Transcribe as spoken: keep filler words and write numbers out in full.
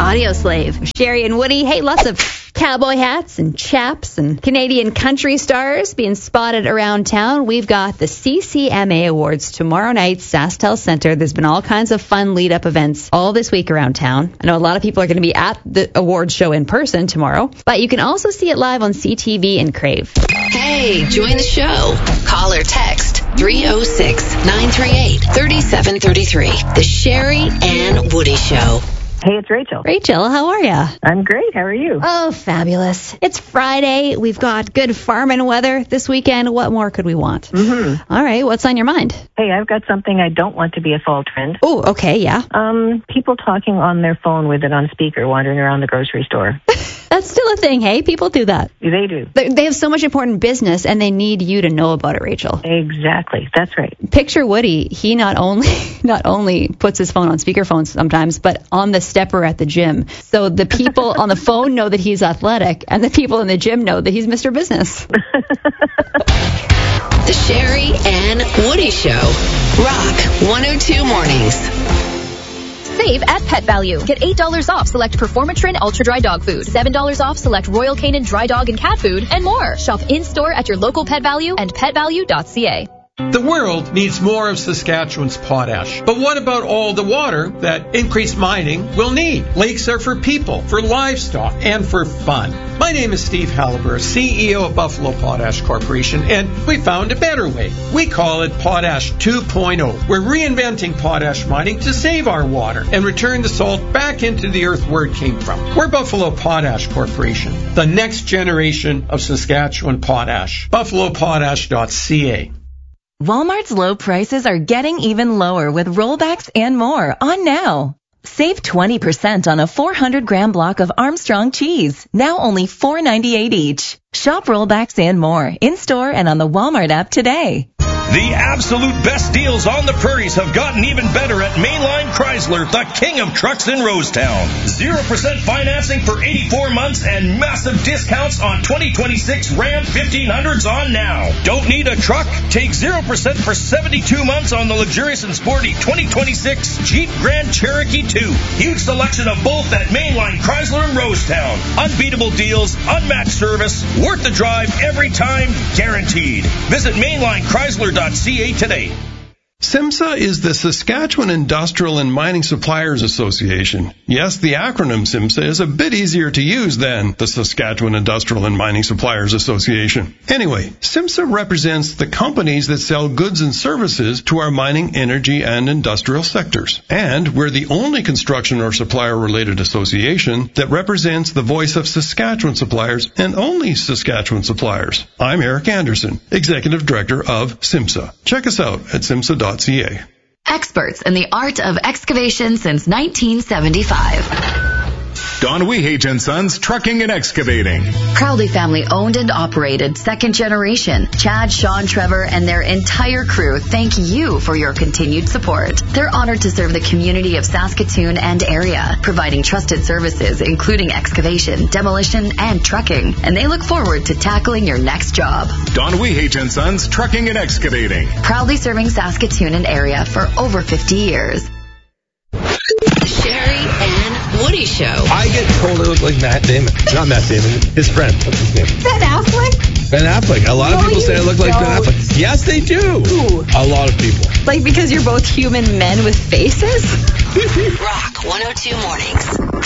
Audioslave. Sherry and Woody, hey, lots of cowboy hats and chaps and Canadian country stars being spotted around town. We've got the C C M A Awards tomorrow night, SaskTel Center. There's been all kinds of fun lead-up events all this week around town. I know a lot of people are going to be at the awards show in person tomorrow, but you can also see it live on C T V and Crave. Hey, join the show. Call or text three oh six, nine three eight, three seven three three. The Sherry and Woody Show. Hey, it's Rachel. Rachel, how are ya? I'm great. How are you? Oh, fabulous. It's Friday. We've got good farming weather this weekend. What more could we want? Mm-hmm. All right. What's on your mind? Hey, I've got something I don't want to be a fall trend. Oh, okay. Yeah. Um, people talking on their phone with it on speaker wandering around the grocery store. That's still a thing, hey? People do that. They do. They have so much important business, and they need you to know about it, Rachel. Exactly. That's right. Picture Woody. He not only not only puts his phone on speakerphone sometimes, but on the stepper at the gym. So the people on the phone know that he's athletic, and the people in the gym know that he's Mister Business. The Sherry and Woody Show. Rock one oh two Mornings. Save at Pet Value. Get eight dollars off select Performatrin Ultra Dry Dog Food, seven dollars off select Royal Canin Dry Dog and Cat Food, and more. Shop in-store at your local Pet Value and pet value dot c a. The world needs more of Saskatchewan's potash. But what about all the water that increased mining will need? Lakes are for people, for livestock, and for fun. My name is Steve Halliburton, C E O of Buffalo Potash Corporation, and we found a better way. We call it Potash two point oh. We're reinventing potash mining to save our water and return the salt back into the earth where it came from. We're Buffalo Potash Corporation, the next generation of Saskatchewan potash. buffalo potash dot c a. Walmart's low prices are getting even lower with rollbacks and more on now. Save twenty percent on a four hundred gram block of Armstrong cheese, now only four ninety-eight each. Shop rollbacks and more in-store and on the Walmart app today. The absolute best deals on the prairies have gotten even better at Mainline Chrysler, the king of trucks in Rosetown. zero percent financing for eighty-four months and massive discounts on twenty twenty-six Ram fifteen hundreds on now. Don't need a truck? Take zero percent for seventy-two months on the luxurious and sporty twenty twenty-six Jeep Grand Cherokee two. Huge selection of both at Mainline Chrysler in Rosetown. Unbeatable deals, unmatched service, worth the drive every time, guaranteed. Visit Mainline Chrysler dot c a today. SIMSA is the Saskatchewan Industrial and Mining Suppliers Association. Yes, the acronym SIMSA is a bit easier to use than the Saskatchewan Industrial and Mining Suppliers Association. Anyway, SIMSA represents the companies that sell goods and services to our mining, energy, and industrial sectors. And we're the only construction or supplier-related association that represents the voice of Saskatchewan suppliers and only Saskatchewan suppliers. I'm Eric Anderson, Executive Director of SIMSA. Check us out at simsa dot c a. Experts in the art of excavation since nineteen seventy-five. Don Wehage and Sons Trucking and Excavating. Proudly family owned and operated, second generation. Chad, Sean, Trevor, and their entire crew thank you for your continued support. They're honored to serve the community of Saskatoon and area, providing trusted services including excavation, demolition, and trucking. And they look forward to tackling your next job. Don Wehage and Sons Trucking and Excavating. Proudly serving Saskatoon and area for over fifty years. The Sherry and Woody Show. I get told I look like Matt Damon. Not Matt Damon, his friend. What's his name? Ben Affleck? Ben Affleck. A lot no, of people say I look don't. like Ben Affleck. Yes, they do. Who? A lot of people. Like because you're both human men with faces? Rock one oh two Mornings.